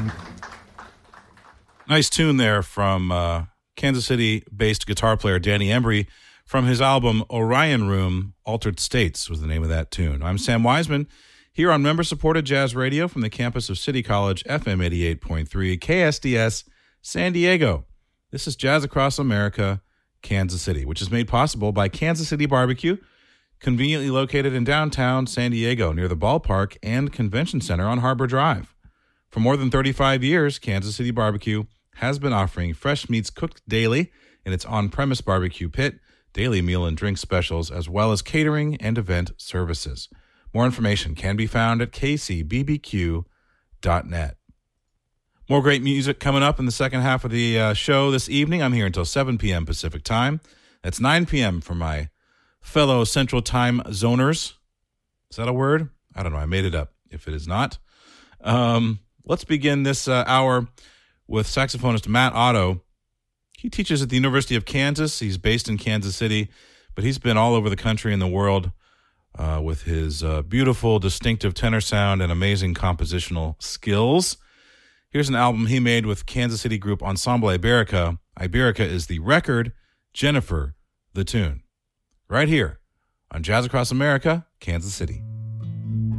Nice tune there from Kansas City-based guitar player Danny Embry from his album Orion Room, Altered States was the name of that tune. I'm Sam Wiseman here on member-supported jazz radio from the campus of City College, FM 88.3, KSDS, San Diego. This is Jazz Across America, Kansas City, which is made possible by Kansas City Barbecue, conveniently located in downtown San Diego near the ballpark and convention center on Harbor Drive. For more than 35 years, Kansas City Barbecue has been offering fresh meats cooked daily in its on-premise barbecue pit, daily meal and drink specials, as well as catering and event services. More information can be found at kcbbq.net. More great music coming up in the second half of the show this evening. I'm here until 7 p.m. Pacific time. That's 9 p.m. for my fellow Central Time zoners. Is that a word? I don't know. I made it up if it is not. Let's begin this hour with saxophonist Matt Otto. He teaches at the University of Kansas. He's based in Kansas City, but he's been all over the country and the world with his beautiful, distinctive tenor sound and amazing compositional skills. Here's an album he made with Kansas City group Ensemble Iberica. Iberica is the record, Jennifer the tune. Right here on Jazz Across America, Kansas City.